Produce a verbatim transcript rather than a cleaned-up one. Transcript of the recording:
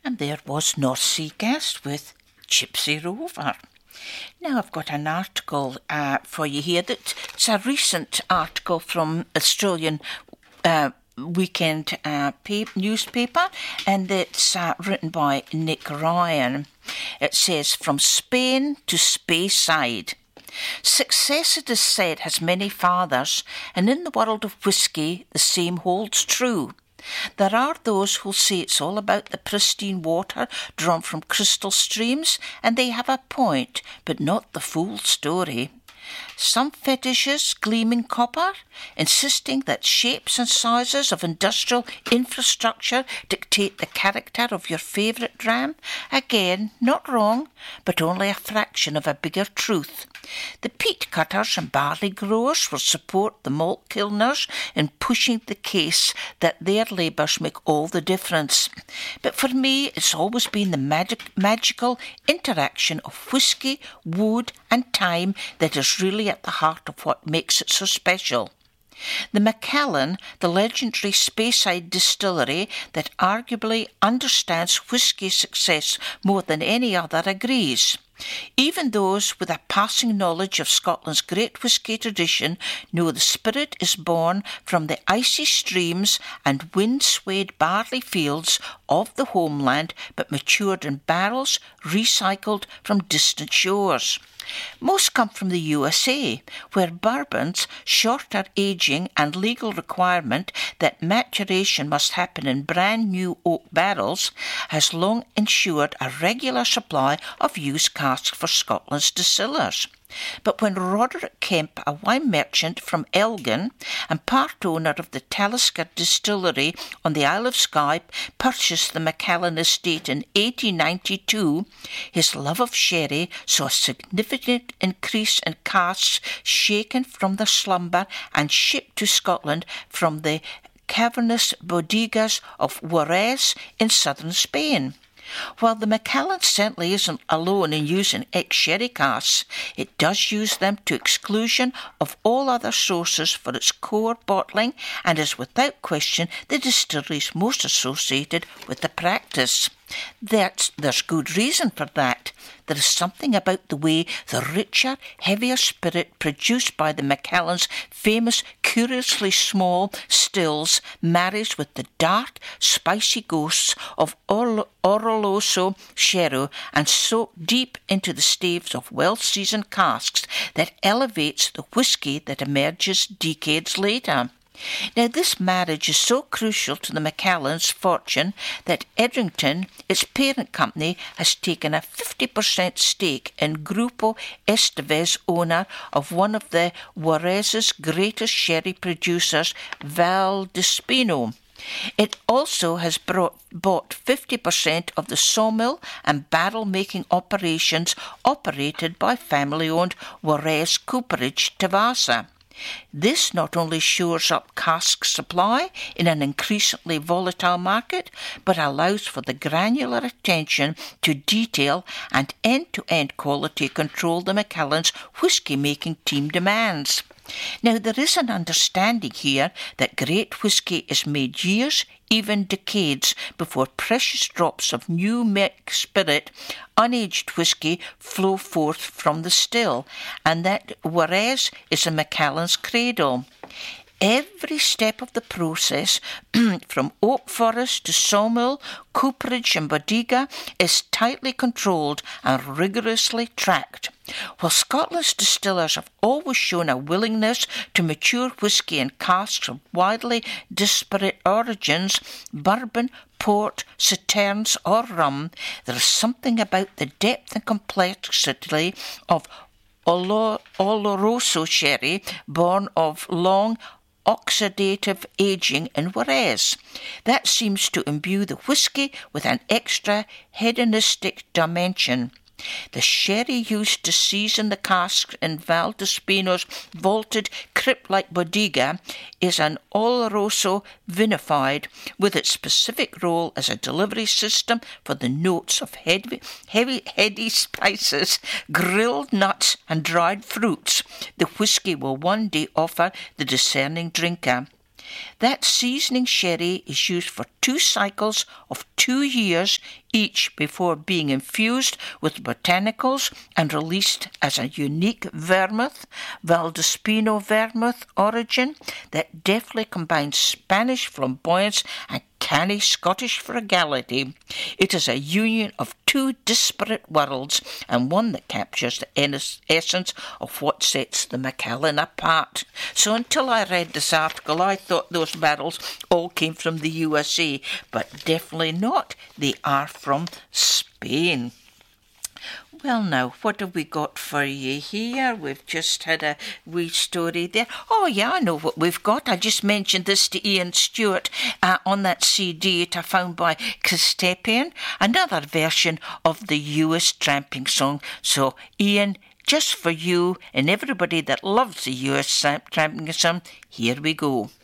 And there was North Sea Guest with Gypsy Rover. Now I've got an article uh, for you here. That it's a recent article from Australian uh, Weekend uh, pay- newspaper, and it's uh, written by Nick Ryan. It says, "From Spain to Speyside. Success, it is said, has many fathers, and in the world of whisky the same holds true. There are those who'll say it's all about the pristine water drawn from crystal streams, and they have a point, but not the full story. Some fetishes gleaming copper, insisting that shapes and sizes of industrial infrastructure dictate the character of your favourite dram. Again, not wrong, but only a fraction of a bigger truth. The peat cutters and barley growers will support the malt kilners in pushing the case that their labours make all the difference. But for me, it's always been the magic, magical interaction of whisky, wood and time that is really at the heart of what makes it so special. The Macallan, the legendary Speyside distillery that arguably understands whisky success more than any other, agrees. Even those with a passing knowledge of Scotland's great whisky tradition know the spirit is born from the icy streams and wind-swayed barley fields of the homeland, but matured in barrels recycled from distant shores. Most come from the U S A, where bourbon's shorter aging and legal requirement that maturation must happen in brand new oak barrels has long ensured a regular supply of used casks for Scotland's distillers. But when Roderick Kemp, a wine merchant from Elgin and part owner of the Talisker distillery on the Isle of Skye, purchased the Macallan estate in eighteen ninety-two, his love of sherry saw a significant increase in casks shaken from their slumber and shipped to Scotland from the cavernous bodegas of Juarez in southern Spain. While the Macallan certainly isn't alone in using ex-sherry casks, it does use them to exclusion of all other sources for its core bottling and is without question the distilleries most associated with the practice. That's, there's good reason for that. There is something about the way the richer, heavier spirit produced by the Macallan's famous, curiously small stills marries with the dark, spicy ghosts of Or- Oloroso Sherry and so deep into the staves of well-seasoned casks that elevates the whisky that emerges decades later. Now, this marriage is so crucial to the Macallan's fortune that Edrington, its parent company, has taken a fifty percent stake in Grupo Estevez, owner of one of the Juarez's greatest sherry producers, Valdespino. It also has brought, bought fifty percent of the sawmill and barrel-making operations operated by family-owned Juarez Cooperage Tavasa. This not only shores up cask supply in an increasingly volatile market, but allows for the granular attention to detail and end-to-end quality control the Macallan's whisky-making team demands. Now, there is an understanding here that great whisky is made years, even decades, before precious drops of new milk spirit, unaged whisky, flow forth from the still, and that Juarez is a Macallan's cradle. Every step of the process, from oak forest to sawmill, cooperage and bodega, is tightly controlled and rigorously tracked. While Scotland's distillers have always shown a willingness to mature whisky in casks of widely disparate origins, bourbon, port, sauternes or rum, there is something about the depth and complexity of Oloroso sherry, born of long oxidative aging in Juarez. That seems to imbue the whisky with an extra hedonistic dimension. The sherry used to season the casks in Valdespino's vaulted crypt-like bodega is an Oloroso vinified, with its specific role as a delivery system for the notes of heavy, heavy heady spices, grilled nuts and dried fruits the whisky will one day offer the discerning drinker. That seasoning sherry is used for two cycles of two years each before being infused with botanicals and released as a unique vermouth, Valdespino vermouth origin that deftly combines Spanish flamboyance and canny Scottish frugality. It is a union of two disparate worlds and one that captures the essence of what sets the Macallan apart. So until I read this article, I thought those barrels all came from the U S A, but definitely not. They are from Spain. Well, now, what have we got for you here? We've just had a wee story there. Oh, yeah, I know what we've got. I just mentioned this to Ian Stewart uh, on that C D that I found by Castepian, another version of the U S tramping song. So, Ian, just for you and everybody that loves the U S tramping song, here we go.